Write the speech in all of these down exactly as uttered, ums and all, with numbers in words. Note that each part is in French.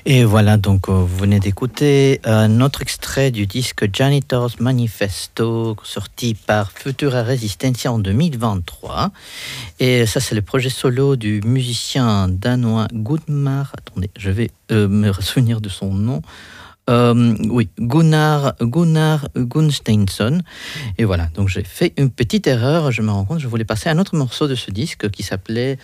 Et voilà, donc euh, vous venez d'écouter un autre extrait du disque Janitors Manifesto, sorti par Futura Resistencia en deux mille vingt-trois. Et ça, c'est le projet solo du musicien danois Gunnar. Attendez, je vais euh, me souvenir de son nom. Euh, oui, Gunnar, Gunnar Gunsteinsson. Et voilà, donc j'ai fait une petite erreur. Je me rends compte, je voulais passer un autre morceau de ce disque qui s'appelait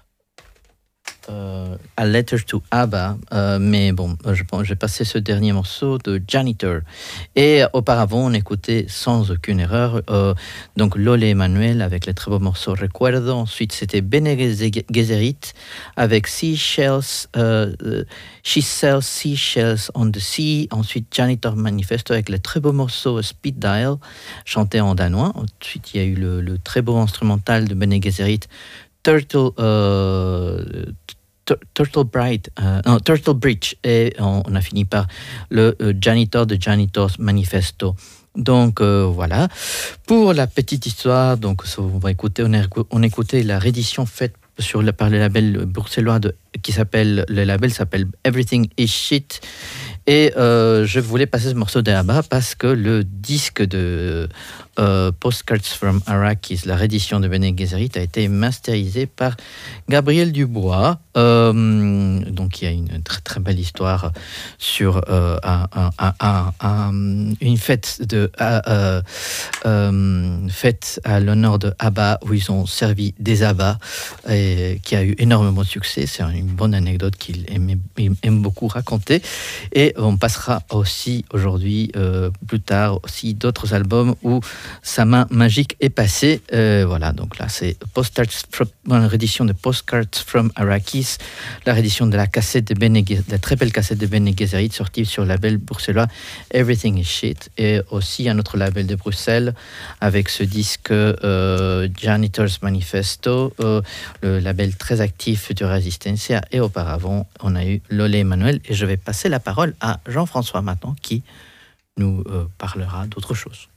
Euh, A Letter to ABBA, euh, mais bon, je pense j'ai passé ce dernier morceau de Janitor. Et auparavant, on écoutait sans aucune erreur euh, donc Lole Emanuel avec le très beau morceau Recuerdo. Ensuite, c'était Bene Gesserit avec Seashells, euh, She Sells Seashells on the Sea. Ensuite, Janitor Manifesto avec le très beau morceau Speed Dial, chanté en danois. Ensuite, il y a eu le, le très beau instrumental de Bene Gesserit, Turtle, euh, Turtle Bright, euh, non, Turtle Bridge, et on, on a fini par le euh, Janitor de Janitors Manifesto. Donc euh, voilà. Pour la petite histoire, donc on va écouter, on, a, on a écouté la réédition faite sur le, par le label bruxellois de, qui s'appelle, le label s'appelle Everything is Shit. Et euh, je voulais passer ce morceau de ABBA parce que le disque de euh, Postcards from Arrakis, la réédition de Bene Gesserit, a été masterisé par Gabriel Dubois. Euh, donc il y a une très très belle histoire sur euh, un, un, un, un, une fête de euh, euh, fête à l'honneur de ABBA où ils ont servi des ABBA et qui a eu énormément de succès. C'est une bonne anecdote qu'il aime, aime beaucoup raconter. Et on passera aussi aujourd'hui, euh, plus tard, aussi d'autres albums où sa main magique est passée. Euh, voilà, donc là, c'est Postcards from, la réédition de Postcards from Arrakis, la réédition de la cassette de Bene, de la très belle cassette de Bene Gesserit sortie sur le label bruxellois Everything is Shit, et aussi un autre label de Bruxelles avec ce disque euh, Janitors Manifesto, euh, le label très actif de Resistencia. Et auparavant, on a eu Lole Emanuel, et je vais passer la parole à Jean-François maintenant qui nous euh, parlera d'autre chose.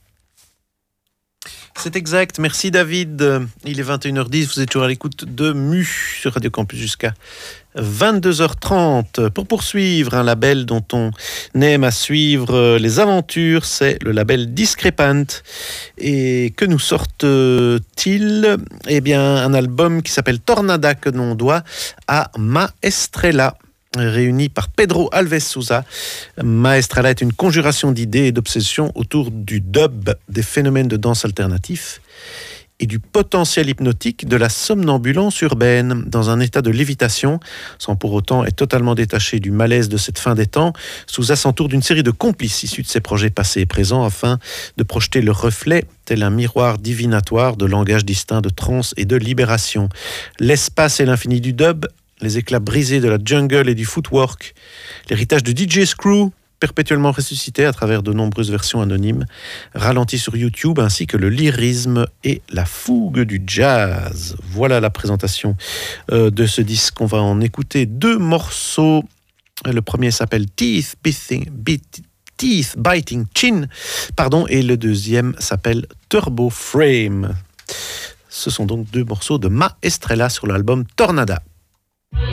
C'est exact, merci David. Il est vingt et une heures dix, vous êtes toujours à l'écoute de Mu sur Radio Campus jusqu'à vingt-deux heures trente. Pour poursuivre, un label dont on aime à suivre les aventures, c'est le label Discrepant. Et que nous sortent-ils ? Eh bien, un album qui s'appelle Tornada, que l'on doit à Maestrella, réuni par Pedro Alves Souza. Maestrella est une conjuration d'idées et d'obsessions autour du dub, des phénomènes de danse alternatifs et du potentiel hypnotique de la somnambulance urbaine, dans un état de lévitation, sans pour autant être totalement détaché du malaise de cette fin des temps. Souza s'entoure d'une série de complices issus de ses projets passés et présents afin de projeter le reflet, tel un miroir divinatoire, de langages distincts de trance et de libération. L'espace et l'infini du dub, les éclats brisés de la jungle et du footwork, l'héritage de D J Screw, perpétuellement ressuscité à travers de nombreuses versions anonymes, ralenties sur YouTube, ainsi que le lyrisme et la fougue du jazz. Voilà la présentation euh, de ce disque. On va en écouter deux morceaux. Le premier s'appelle Teeth Biting, Bit, Teeth Biting Chin, pardon, et le deuxième s'appelle Turbo Frame. Ce sont donc deux morceaux de Maestrella sur l'album Tornada.